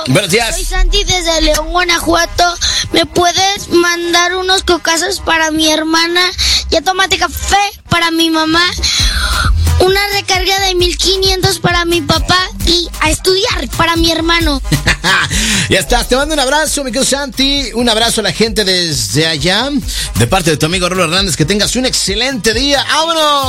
Buenos días. Soy Santi desde León, Guanajuato. ¿Me puedes mandar unos cocazos para mi hermana? Ya tómate café para mi mamá. Una recarga de 1500 para mi papá y a estudiar para mi hermano. Ya estás, te mando un abrazo, mi querido Santi. Un abrazo a la gente desde allá, de parte de tu amigo Rolo Hernández. Que tengas un excelente día. ¡Vámonos!